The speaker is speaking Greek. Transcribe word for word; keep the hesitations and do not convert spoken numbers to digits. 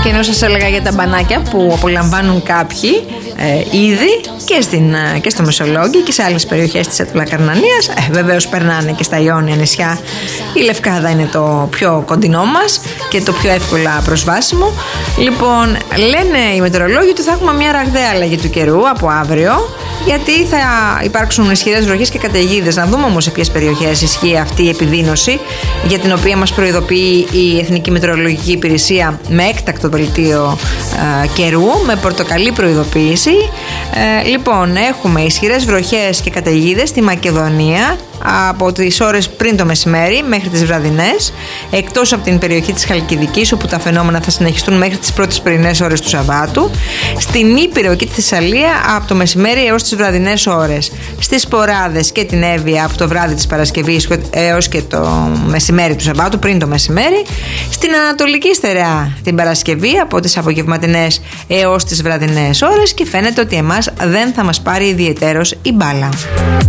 Και ενώ σας έλεγα για τα μπανάκια που απολαμβάνουν κάποιοι ε, ήδη και, στην, ε, και στο Μεσολόγγι και σε άλλες περιοχές της Αττικοκαρνανίας, ε, βεβαίως περνάνε και στα Ιόνια νησιά. Η Λευκάδα είναι το πιο κοντινό μας και το πιο εύκολα προσβάσιμο. Λοιπόν, λένε οι μετεωρολόγοι ότι θα έχουμε μια ραγδαία αλλαγή του καιρού από αύριο, γιατί θα υπάρξουν ισχυρές βροχές και καταιγίδες. Να δούμε όμως σε ποιες περιοχές ισχύει αυτή η επιδείνωση, για την οποία μας προειδοποιεί η Εθνική Μετεωρολογική Υπηρεσία με έκτακτο δελτίο ε, καιρού, με πορτοκαλί προειδοποίηση. Ε, λοιπόν, έχουμε ισχυρές βροχές και καταιγίδες στη Μακεδονία από τις ώρες πριν το μεσημέρι μέχρι τις βραδινές, εκτός από την περιοχή της Χαλκιδικής, όπου τα φαινόμενα θα συνεχιστούν μέχρι τις πρώτες πρωινές ώρες του Σαββάτου. Στην Ήπειρο και τη Θεσσαλία από το μεσημέρι έως τις βραδινές ώρες. Στις Ποράδες και την Εύβοια από το βράδυ της Παρασκευής έως και το μεσημέρι του Σαββάτου, πριν το μεσημέρι. Στην Ανατολική Στερεά την Παρασκευή από τις απογευματινές έως τις βραδινές ώρες, και φαίνεται ότι εμάς δεν θα μας πάρει ιδιαιτέρως η μπάλα.